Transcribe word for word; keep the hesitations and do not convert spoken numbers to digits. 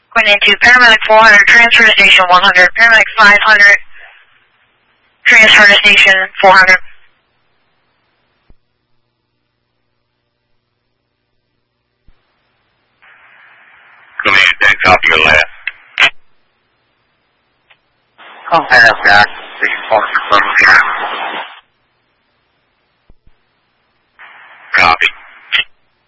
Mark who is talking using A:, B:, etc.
A: Going into paramedic four hundred, transfer to station one hundred, paramedic five hundred, transfer to station four hundred.
B: Command ten, copy your last.
C: Oh, I have got station four hundred.